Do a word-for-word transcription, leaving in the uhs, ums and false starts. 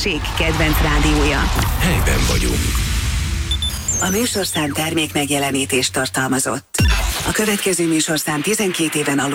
község kedvenc rádiója. Helyben vagyunk. A műsorszám termék megjelenítést tartalmazott. A következő műsorszám tizenkét éven alul